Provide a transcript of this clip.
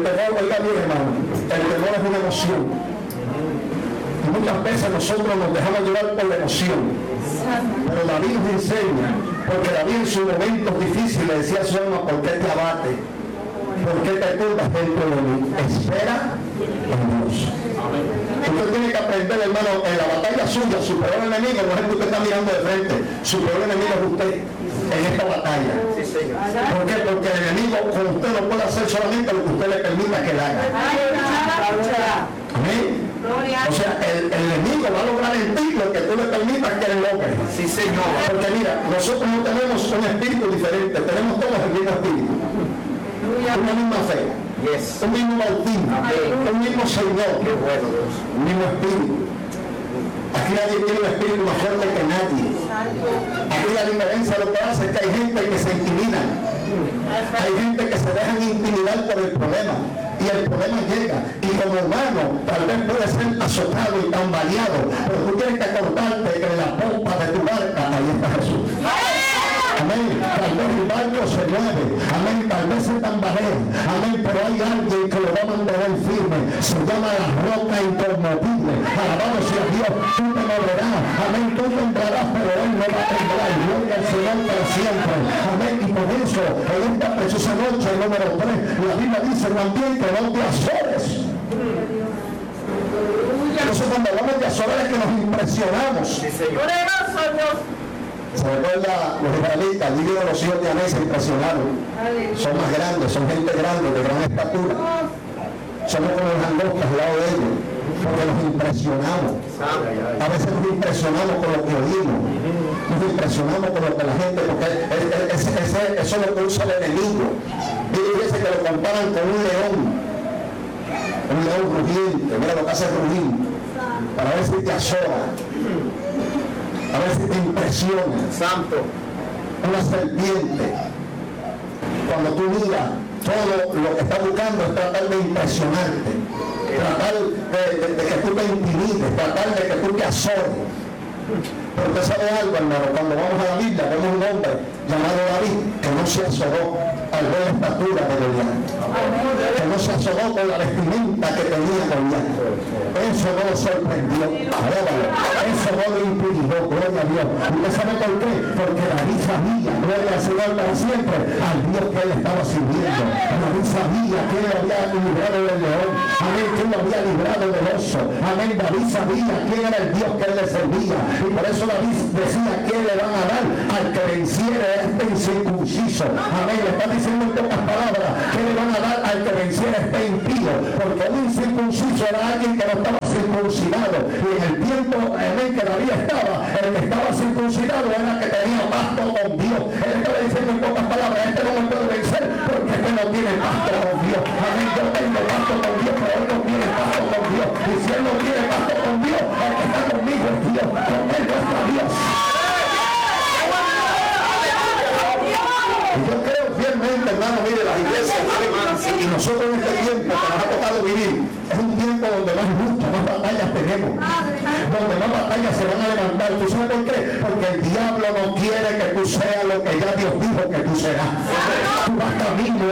temor, oiga bien, hermano, el temor es una emoción. Y muchas veces nosotros nos dejamos llevar por la emoción. Pero David nos enseña, porque David en sus momentos difíciles decía a su alma: ¿por qué te abate? ¿Por qué te turbas dentro de mí? Espera en Dios. Usted tiene que aprender, hermano, en la batalla suya, su peor enemigo no es el que usted está mirando de frente, su peor enemigo es usted en esta batalla. ¿Por qué? Porque el enemigo con usted no puede hacer solamente lo que usted le permita que le haga. Amén. O sea, el enemigo va a lograr en ti lo que tú le permitas que él logre. Sí, Señor. Porque mira, nosotros no tenemos un espíritu diferente, tenemos todos el mismo espíritu, una misma fe, un mismo bautismo, un mismo Señor, un mismo espíritu. Aquí nadie tiene un espíritu más fuerte que nadie. Aquí la diferencia lo que hace es que hay gente que se intimida, hay gente que se dejan intimidar por el problema, y el problema llega, y como humano tal vez puede ser azotado y tambaleado, pero tú tienes que acordarte que en la pompa de tu barca ahí está Jesús. Amén. Tal vez el barco se mueve, amén, tal vez se tambalea, amén, pero hay alguien que lo va a mantener firme. Se llama la roca inconmovible. Alabado sea Dios. Tú te moverás, amén, tú temblarás, pero él no va a temblar. Gloria al Señor para siempre, amén. Y por eso en esta preciosa noche número 3 la Biblia dice también que no te azores. Entonces cuando hablamos de azorar es que nos impresionamos. Se recuerda los israelitas, el libro de los hijos de Ané se impresionaron. Son más grandes, son gente grande, de gran estatura. Somos como langostas al lado de ellos, porque nos impresionamos. A veces nos impresionamos con lo que oímos, nos impresionamos con lo que la gente, porque eso es lo que usa el enemigo. Y dice que lo comparan con un león rugiente. Mira lo que hace el rugir, para ver si te azora, a ver si te impresiona. Santo. Una serpiente, cuando tú miras, todo lo que está buscando es tratar de impresionarte, tratar de que tú te intimides, tratar de que tú te azores. Pero usted sabe algo, hermano, cuando vamos a la Biblia vemos un hombre llamado David que no se azoró al ver la estatura de Goliat, que no se azoró con la vestimenta que tenía Goliat. Eso no lo sorprendió, eso no lo impidió, gloria a Dios. ¿Usted sabe por qué? Porque David sabía, gloria al Señor para siempre, al Dios que él estaba sirviendo. David sabía que él había librado del león, amén, que él lo había librado del oso, amén. David sabía quién era el Dios que él le servía, y por eso David decía: ¿qué le van a dar al que venciere a este incircunciso? Amén. Le está diciendo en pocas palabras: ¿qué le van a dar al que venciere a este impío? Porque un incircunciso era alguien que no estaba circuncidado, y en el tiempo en el que David estaba, el que estaba circuncidado era el que tenía pacto con Dios. Él estaba diciendo en pocas palabras: este no me puede vencer porque este no tiene pacto con Dios. Amén. Yo tengo pacto con Dios, pero él no tiene pacto con Dios, y si él no tiene pacto con Dios, el que está conmigo es Dios, con él no está Dios. Y yo creo fielmente, hermano, mire, las iglesias, y nosotros en este tiempo que nos ha tocado vivir, es un tiempo donde más luchas, más batallas tenemos, donde más batallas se van a levantar. ¿Tú sabes por qué? Porque el diablo no quiere que tú seas lo que ya Dios dijo que tú serás. Tú vas camino